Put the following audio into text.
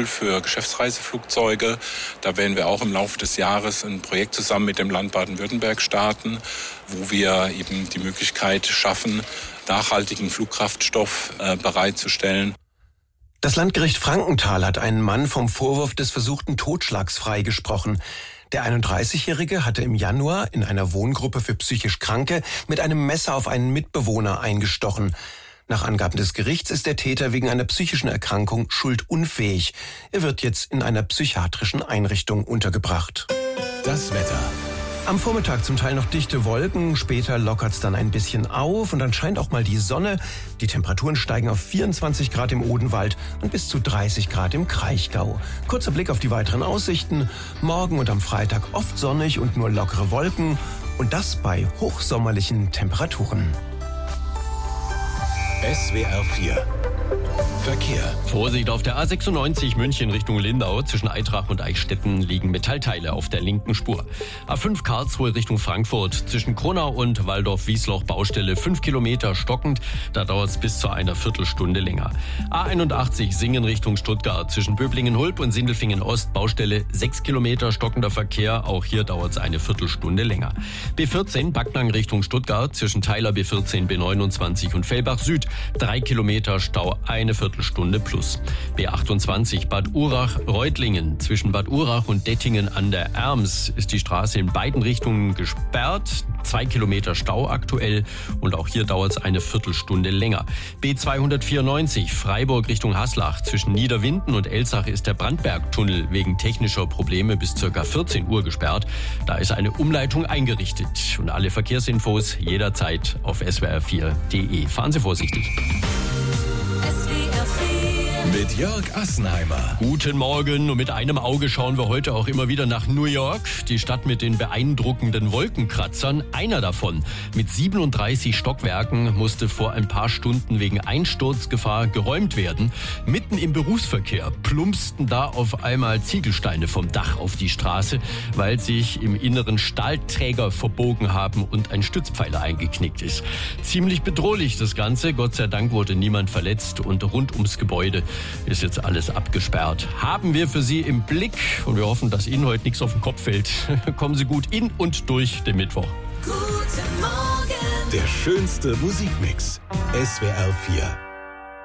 Modul für Geschäftsreiseflugzeuge. Da werden wir auch im Laufe des Jahres ein Projekt zusammen mit dem Land Baden-Württemberg starten, wo wir eben die Möglichkeit schaffen, nachhaltigen Flugkraftstoff bereitzustellen. Das Landgericht Frankenthal hat einen Mann vom Vorwurf des versuchten Totschlags freigesprochen. Der 31-Jährige hatte im Januar in einer Wohngruppe für psychisch Kranke mit einem Messer auf einen Mitbewohner eingestochen. Nach Angaben des Gerichts ist der Täter wegen einer psychischen Erkrankung schuldunfähig. Er wird jetzt in einer psychiatrischen Einrichtung untergebracht. Das Wetter. Am Vormittag zum Teil noch dichte Wolken, später lockert's dann ein bisschen auf und dann scheint auch mal die Sonne. Die Temperaturen steigen auf 24 Grad im Odenwald und bis zu 30 Grad im Kraichgau. Kurzer Blick auf die weiteren Aussichten. Morgen und am Freitag oft sonnig und nur lockere Wolken und das bei hochsommerlichen Temperaturen. SWR 4 Verkehr. Vorsicht auf der A96 München Richtung Lindau. Zwischen Eitrach und Eichstätten liegen Metallteile auf der linken Spur. A5 Karlsruhe Richtung Frankfurt. Zwischen Kronau und Waldorf-Wiesloch Baustelle 5 Kilometer stockend. Da dauert es bis zu einer Viertelstunde länger. A81 Singen Richtung Stuttgart. Zwischen Böblingen-Hulb und Sindelfingen-Ost Baustelle 6 Kilometer stockender Verkehr. Auch hier dauert es eine Viertelstunde länger. B14 Backnang Richtung Stuttgart. Zwischen Theiler B14, B29 und Fellbach Süd 3 Kilometer Stau, eine Viertelstunde plus. B28 Bad Urach-Reutlingen. Zwischen Bad Urach und Dettingen an der Erms ist die Straße in beiden Richtungen gesperrt. 2 Kilometer Stau aktuell und auch hier dauert es eine Viertelstunde länger. B294 Freiburg Richtung Haslach. Zwischen Niederwinden und Elsach ist der Brandbergtunnel wegen technischer Probleme bis ca. 14 Uhr gesperrt. Da ist eine Umleitung eingerichtet. Und alle Verkehrsinfos jederzeit auf swr4.de. Fahren Sie vorsichtig. Mit Jörg Assenheimer. Guten Morgen und mit einem Auge schauen wir heute auch immer wieder nach New York. Die Stadt mit den beeindruckenden Wolkenkratzern. Einer davon mit 37 Stockwerken musste vor ein paar Stunden wegen Einsturzgefahr geräumt werden. Mitten im Berufsverkehr plumpsten da auf einmal Ziegelsteine vom Dach auf die Straße, weil sich im Inneren Stahlträger verbogen haben und ein Stützpfeiler eingeknickt ist. Ziemlich bedrohlich das Ganze. Gott sei Dank wurde niemand verletzt und rund ums Gebäude ist jetzt alles abgesperrt. Haben wir für Sie im Blick und wir hoffen, dass Ihnen heute nichts auf den Kopf fällt. Kommen Sie gut in und durch den Mittwoch. Guten Morgen. Der schönste Musikmix. SWR 4.